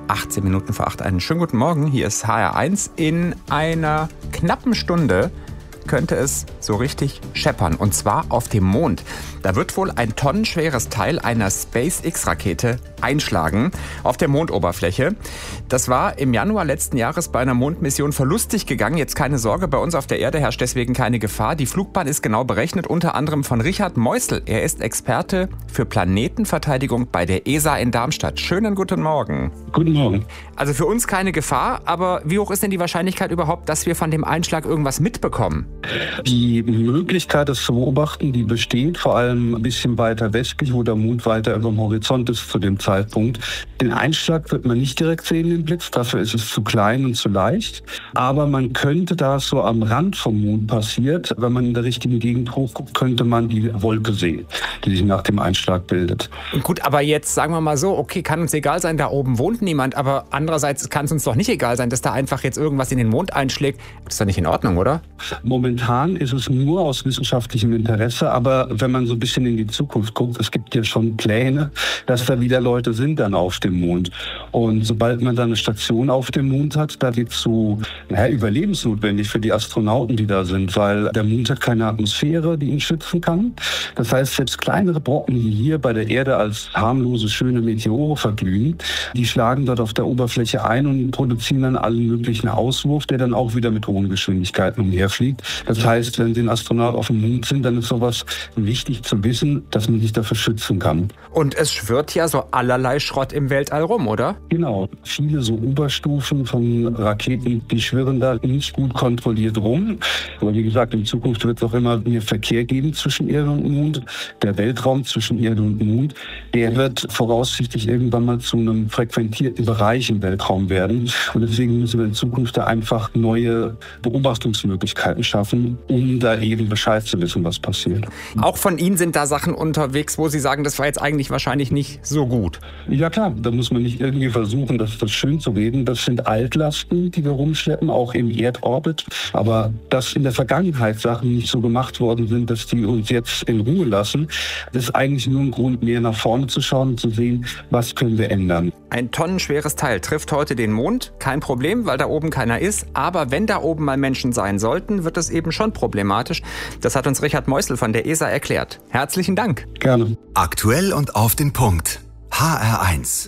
18 Minuten vor 8. Einen schönen guten Morgen. Hier ist HR1. In einer knappen Stunde könnte es so richtig scheppern. Und zwar auf dem Mond. Da wird wohl ein tonnenschweres Teil einer SpaceX-Rakete einschlagen auf der Mondoberfläche. Das war im Januar letzten Jahres bei einer Mondmission verlustig gegangen. Jetzt keine Sorge, bei uns auf der Erde herrscht deswegen keine Gefahr. Die Flugbahn ist genau berechnet, unter anderem von Richard Meusel. Er ist Experte für Planetenverteidigung bei der ESA in Darmstadt. Schönen guten Morgen. Guten Morgen. Also für uns keine Gefahr, aber wie hoch ist denn die Wahrscheinlichkeit überhaupt, dass wir von dem Einschlag irgendwas mitbekommen? Die Möglichkeit, das zu beobachten, die besteht vor allem ein bisschen weiter westlich, wo der Mond weiter über dem Horizont ist zu dem Zeitpunkt. Den Einschlag wird man nicht direkt sehen, den Blitz, dafür ist es zu klein und zu leicht. Aber man könnte, da es so am Rand vom Mond passiert, wenn man in der richtigen Gegend hochguckt, könnte man die Wolke sehen, die sich nach dem Einschlag bildet. Gut, aber jetzt sagen wir mal so, okay, kann uns egal sein, da oben wohnt niemand, aber andererseits kann es uns doch nicht egal sein, dass da einfach jetzt irgendwas in den Mond einschlägt. Das ist doch nicht in Ordnung, oder? Momentan ist es nur aus wissenschaftlichem Interesse, aber wenn man so ein bisschen in die Zukunft guckt, es gibt ja schon Pläne, dass da wieder Leute sind dann auf dem Mond. Und sobald man dann eine Station auf dem Mond hat, da wird es so überlebensnotwendig für die Astronauten, die da sind, weil der Mond hat keine Atmosphäre, die ihn schützen kann. Das heißt, selbst kleinere Brocken, die hier bei der Erde als harmlose, schöne Meteore verglühen, die schlagen dort auf der Oberfläche ein und produzieren dann allen möglichen Auswurf, der dann auch wieder mit hohen Geschwindigkeiten umherfliegt. Das heißt, wenn Sie ein Astronaut auf dem Mond sind, dann ist sowas wichtig zu wissen, dass man sich dafür schützen kann. Und es schwirrt ja so allerlei Schrott im Weltall rum, oder? Genau. Viele so Oberstufen von Raketen, die schwirren da nicht gut kontrolliert rum. Aber wie gesagt, in Zukunft wird es auch immer mehr Verkehr geben zwischen Erde und Mond. Der Weltraum zwischen Erde und Mond, der wird voraussichtlich irgendwann mal zu einem frequentierten Bereich im Weltraum werden. Und deswegen müssen wir in Zukunft da einfach neue Beobachtungsmöglichkeiten schaffen, um da eben Bescheid zu wissen, was passiert. Auch von Ihnen sind da Sachen unterwegs, wo Sie sagen, das war jetzt eigentlich wahrscheinlich nicht so gut. Ja klar, da muss man nicht irgendwie versuchen, das schön zu reden. Das sind Altlasten, die wir rumschleppen, auch im Erdorbit. Aber dass in der Vergangenheit Sachen nicht so gemacht worden sind, dass die uns jetzt in Ruhe lassen, das ist eigentlich nur ein Grund, mehr nach vorne zu schauen und zu sehen, was können wir ändern. Ein tonnenschweres Teil trifft heute den Mond. Kein Problem, weil da oben keiner ist. Aber wenn da oben mal Menschen sein sollten, wird es eben schon problematisch. Das hat uns Richard Meusel von der ESA erklärt. Herzlichen Dank. Gerne. Aktuell und auf den Punkt. HR1.